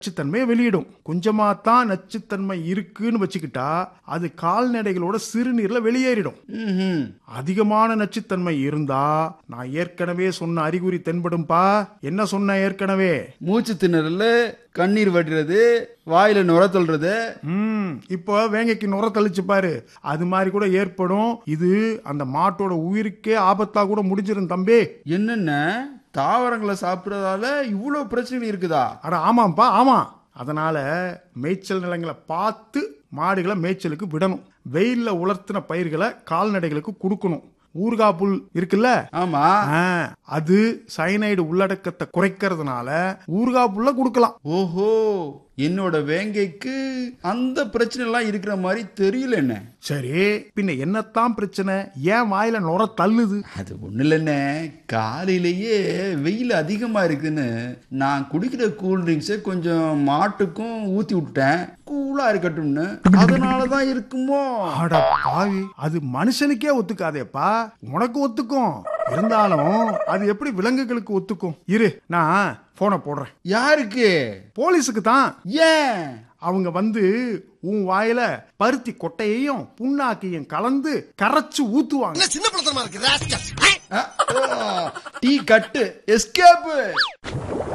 நச்சுத்தன்மையை வெளியிடும். கொஞ்சமா தான் நச்சுத்தன்மை இருக்குன்னு வச்சுக்கிட்டா அது கால்நடைகளோட சிறுநீர்ல வெளியேறிடும். அதிகமான நச்சுத்தன்மை இருந்தா நான் ஏற்கனவே சொன்ன அறிகுறி தென்படும்பா. என்ன சொன்ன ஏற்கனவே? மூச்சு திணறல், கண்ணீர் வடிறது, வாயில நுர தள்ளுறது. இப்போ வேங்கைக்கு நுர தள்ளிச்சு பாரு, அது மாதிரி கூட ஏற்படும். இது அந்த மாட்டோட உயிருக்கே ஆபத்தா கூட முடிஞ்சிரும் தம்பி. என்னென்ன தாவரங்களை சாப்பிட்றதால இவ்வளவு பிரச்சனை இருக்குதா? அட ஆமாப்பா, ஆமா. அதனால மேய்ச்சல் நிலங்களை பார்த்து மாடுகளை மேய்ச்சலுக்கு விடணும். வெயில்ல உலர்த்தின பயிர்களை கால்நடைகளுக்கு கொடுக்கணும். ஊறுகாய் புல் இருக்குல்ல, ஆமா, அது சயனைடு உள்ளடக்கத்தை குறைக்கிறதுனால ஊறுகாய் புல்ல கொடுக்கலாம். ஓஹோ, என்னோட வேங்கைக்கு அந்த பிரச்சனை எல்லாம் இருக்கிற மாதிரி தெரியல. என்ன சரி, பின்ன என்னத்தான் பிரச்சனை? ஏன் வாயில நுர தள்ளுது? அது ஒண்ணு இல்லைன்னு, காலையிலேயே வெயில் அதிகமா இருக்குன்னு நான் குடிக்கிற கூல்ட்ரிங்க்ஸை கொஞ்சம் மாட்டுக்கும் ஊத்தி விட்டேன், கூலா இருக்கட்டும்னு. அதனாலதான் இருக்குமோ? அட பாவி, அது மனுஷனுக்கே ஒத்துக்காதேப்பா, உனக்கு ஒத்துக்கும். இருந்தாலும் அது எப்படி விலங்குகளுக்கு ஒத்துக்கும்? இரு, நான் போனை போடுறேன். யாருக்கு? போலீஸுக்கு தான். ஏன்? அவங்க வந்து உன் வாயில பருத்தி கொட்டையையும் புண்ணாக்கையும் கலந்து கரைச்சு ஊத்துவாங்க. டீ கட்டு எஸ்கேப்.